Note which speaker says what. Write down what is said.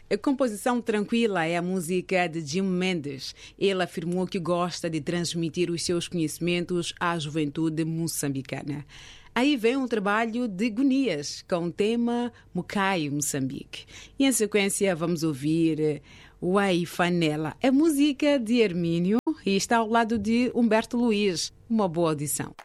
Speaker 1: A composição tranquila é a música de Jim Mendes. Ele afirmou que gosta de transmitir os seus conhecimentos à juventude moçambicana. Aí vem um trabalho de Gonias, com o tema Mukai, Moçambique. E em sequência vamos ouvir Waifanela, a música de Hermínio, e está ao lado de Humberto Luiz. Uma boa audição.